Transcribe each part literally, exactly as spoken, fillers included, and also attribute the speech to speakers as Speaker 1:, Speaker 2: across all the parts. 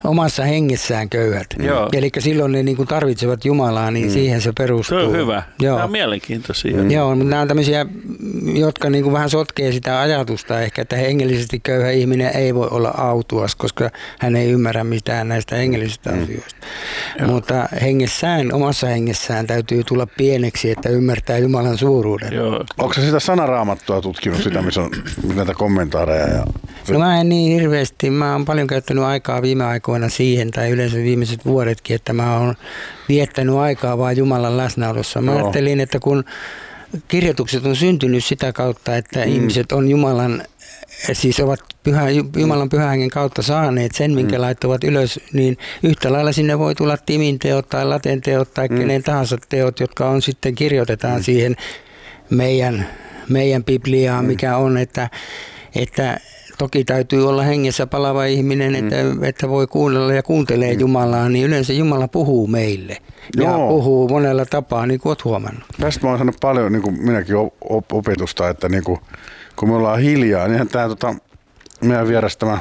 Speaker 1: Omassa hengessään köyhät. Eli silloin ne niin kuin tarvitsevat Jumalaa, niin mm. siihen se perustuu.
Speaker 2: Se on hyvä. Joo. Tämä on mielenkiintoisia.
Speaker 1: Mm. Joo, mutta nämä on tämmöisiä, jotka niin kuin vähän sotkee sitä ajatusta ehkä, että hengellisesti köyhä ihminen ei voi olla autuas, koska hän ei ymmärrä mitään näistä hengellisistä mm. asioista. Joo. Mutta hengessään, omassa hengessään täytyy tulla pieneksi, että ymmärtää Jumalan suuruuden.
Speaker 3: Joo. Onko se sitä sanaraamattua tutkinut, sitä, missä on näitä kommentaareja? Ja...
Speaker 1: No mä en niin hirveästi, mä oon paljon käyttänyt aikaa viime aikoina siihen, tai yleensä viimeiset vuodetkin, että mä oon viettänyt aikaa vaan Jumalan läsnäolossa. Mä Joo. ajattelin, että kun kirjoitukset on syntynyt sitä kautta, että mm. ihmiset on Jumalan, siis ovat pyhä, Jumalan pyhän hengen kautta saaneet sen, minkä mm. laittavat ylös, niin yhtä lailla sinne voi tulla Timin teot tai Laten teot tai mm. kenen tahansa teot, jotka on sitten kirjoitetaan mm. siihen meidän, meidän Bibliaan, mm. mikä on, että, että toki täytyy olla hengessä palava ihminen, että, mm. että voi kuunnella ja kuuntelee mm. Jumalaa, niin yleensä Jumala puhuu meille. Joo. Ja puhuu monella tapaa, niin kuin olet huomannut.
Speaker 3: Tästä mä oon saanut paljon, niin kuin minäkin op- opetusta, että niin kuin, kun me ollaan hiljaa, niin tämä tota, meidän vieras tämä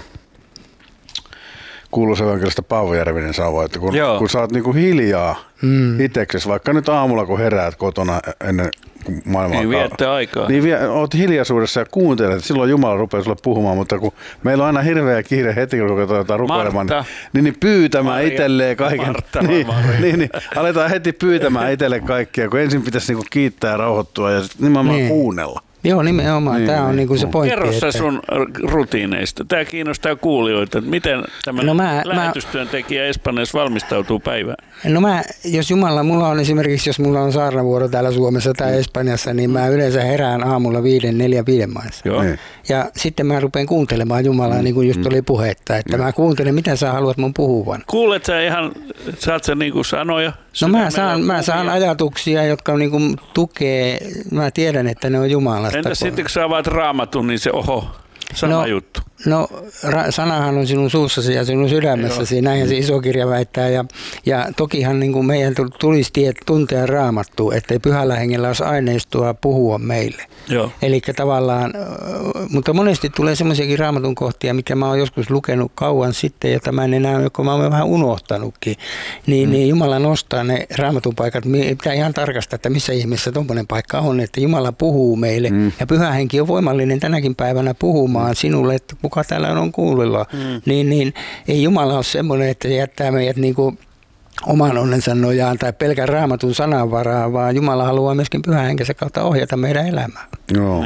Speaker 3: kuuluisa evankelista Paavo Järvinen sanoo, että kun, kun sä oot niin kuin hiljaa mm. itseksesi, vaikka nyt aamulla kun heräät kotona ennen maailmaa.
Speaker 2: Niin viette aikaa.
Speaker 3: Niin vie, oot hiljaisuudessa ja kuuntelet, että silloin Jumala rupeaa sulle puhumaan, mutta kun meillä on aina hirveä kiire heti, kun ruvetaan rukoilemaan, niin, niin, niin pyytämään Maria, itselleen kaiken. Martta, niin, niin, niin, aletaan heti pyytämään itselle kaikkea, kun ensin pitäisi niinku kiittää ja rauhoittua ja sitten nimenomaan niin. kuunnella.
Speaker 1: Joo, nimenomaan. Niin, Tämä on niinku se pointti.
Speaker 2: Kerro sä sun rutiineista. Tämä kiinnostaa kuulijoita, että miten tämä no lähetystyöntekijä Espanjassa valmistautuu päivään.
Speaker 1: No mä, jos Jumala, mulla on esimerkiksi, jos mulla on saarnavuoro täällä Suomessa tai Espanjassa, niin mä yleensä herään aamulla viiden, neljän, viiden maissa. Joo. Ja sitten mä rupean kuuntelemaan Jumalaa, mm. niin kuin just oli puhetta, että mm. mä kuuntelen, mitä sä haluat mun puhuvan.
Speaker 2: Kuulet sä ihan, saat sä niinku sanoja?
Speaker 1: No mä saan, mä saan ajatuksia, jotka niinku tukee, mä tiedän, että ne on Jumalasta.
Speaker 2: Entäs sitten kun sä avaat Raamatun, niin se oho, sama
Speaker 1: no,
Speaker 2: juttu.
Speaker 1: No ra- sanahan on sinun suussasi ja sinun sydämessäsi, näinhän se iso kirja väittää. Ja, ja tokihan niin kuin meidän tulisi tiet, tuntea Raamattua, ettei pyhällä hengellä olisi aineistoa puhua meille. Eli tavallaan, mutta monesti tulee semmoisiakin Raamatun kohtia, mikä mä oon joskus lukenut kauan sitten, jota mä en enää, joka mä oon vähän unohtanutkin. Niin, mm. niin Jumala nostaa ne Raamatun paikat, pitää ihan tarkastaa, että missä ihmeessä tommoinen paikka on, että Jumala puhuu meille. Mm. Ja pyhä henki on voimallinen tänäkin päivänä puhumaan sinulle, että kuka täällä on kuulolla, mm. niin, niin ei Jumala ole semmoinen, että se jättää meidät niin kuin oman onnensa nojaan tai pelkän Raamatun sananvaraa, vaan Jumala haluaa myöskin pyhän henkensä kautta ohjata meidän elämää.
Speaker 3: Joo.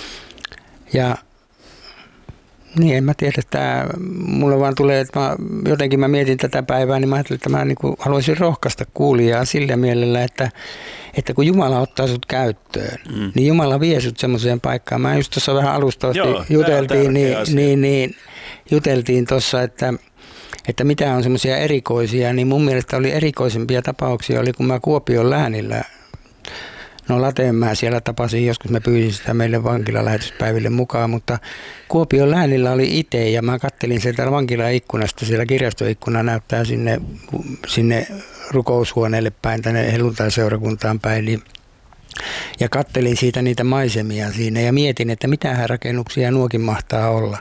Speaker 1: Ja niin, en mä tiedä, että mulle vaan tulee, että mä, jotenkin mä mietin tätä päivää, niin mä ajattelin, että mä niin kuin haluaisin rohkaista kuulijaa sillä mielellä, että, että kun Jumala ottaa sut käyttöön, mm. niin Jumala vie sut semmoiseen paikkaan. Mä just tuossa vähän alustavasti Joo, juteltiin, niin, niin, niin, juteltiin tuossa, että, että mitä on semmoisia erikoisia, niin mun mielestä oli erikoisempia tapauksia, oli kun mä Kuopion läänillä, no Lateenmää siellä tapasin, joskus mä pyysin sitä meille vankilalähetyspäiville mukaan, mutta Kuopion läänillä oli itse ja mä kattelin sieltä vankilaikkunasta, siellä kirjastoikkuna näyttää sinne, sinne rukoushuoneelle päin, tänne helluntaiseurakuntaan päin, niin, ja kattelin siitä niitä maisemia siinä ja mietin, että mitä rakennuksia nuokin mahtaa olla.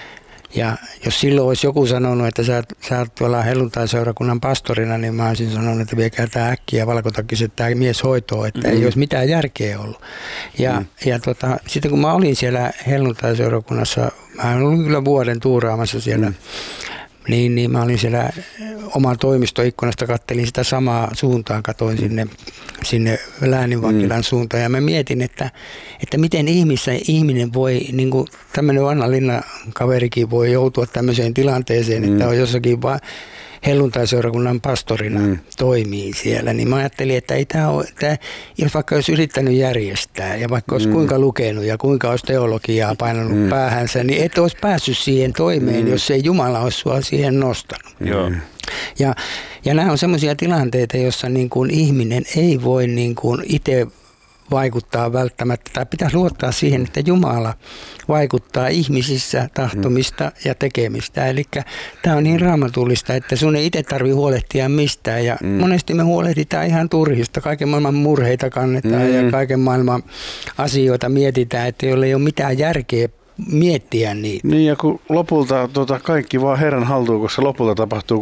Speaker 1: Ja jos silloin olisi joku sanonut, että sä, sä oot tuolla helluntaiseurakunnan pastorina, niin mä olisin sanonut, että viekää tämä äkkiä valkotakkiset tämä mies hoitoon, että mm-hmm. ei olisi mitään järkeä ollut. Ja, mm. ja tota, sitten kun mä olin siellä helluntaiseurakunnassa, mä olin kyllä vuoden tuuraamassa siellä, mm. niin, niin mä olin siellä oman toimistoikkunasta, kattelin sitä samaa suuntaan, katoin sinne, sinne lääninvankilan mm. suuntaan ja mä mietin, että, että miten ihmissä, ihminen voi, niin kuin tämmöinen vanha linnakaverikin voi joutua tämmöiseen tilanteeseen, mm. että on jossakin vaan helluntaiseurakunnan pastorina mm. toimii siellä, niin mä ajattelin, että ei tämä ole, tämä, jos vaikka olisi yrittänyt järjestää ja vaikka olisi mm. kuinka lukenut ja kuinka olisi teologiaa painanut mm. päähänsä, niin et olisi päässyt siihen toimeen, mm. jos ei Jumala olisi sua siihen nostanut.
Speaker 2: Joo.
Speaker 1: Ja, ja nämä on semmoisia tilanteita, joissa niin kuin ihminen ei voi niin kuin itse vaikuttaa välttämättä, tai pitäisi luottaa siihen, että Jumala vaikuttaa ihmisissä tahtomista mm. ja tekemistä. Eli tämä on niin raamatullista, että sun ei itse tarvitse huolehtia mistään. Ja mm. monesti me huolehditaan ihan turhista. Kaiken maailman murheita kannetaan mm. ja kaiken maailman asioita mietitään, että jolle ei ole mitään järkeä miettiä niitä.
Speaker 3: Niin ja kun lopulta tota, kaikki vaan Herran haltuun, koska lopulta tapahtuu